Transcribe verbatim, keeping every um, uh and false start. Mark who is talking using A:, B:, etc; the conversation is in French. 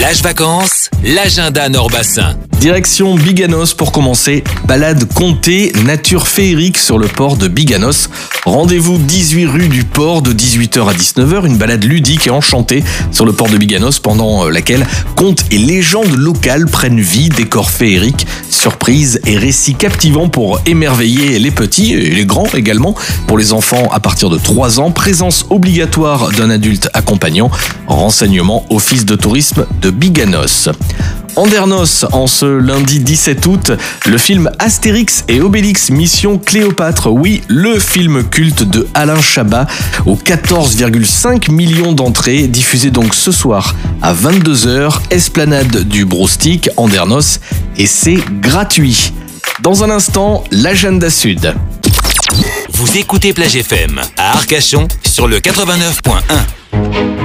A: Plage Vacances, l'agenda Nord-Bassin.
B: Direction Biganos pour commencer. Balade comptée, nature féerique sur le port de Biganos. Rendez-vous dix-huit rue du Port de dix-huit heures à dix-neuf heures. Une balade ludique et enchantée sur le port de Biganos pendant laquelle contes et légendes locales prennent vie, décors féeriques, surprises et récits captivants pour émerveiller les petits et les grands également. Pour les enfants à partir de trois ans, présence obligatoire d'un adulte accompagnant. Renseignement Office de tourisme de Biganos. Andernos, en ce lundi dix-sept août, le film Astérix et Obélix Mission Cléopâtre. Oui, le film culte de Alain Chabat aux quatorze virgule cinq millions d'entrées, diffusé donc ce soir à vingt-deux heures, esplanade du Broustic, Andernos, et c'est gratuit. Dans un instant, l'agenda sud.
A: Vous écoutez Plage F M à Arcachon sur le quatre-vingt-neuf point un.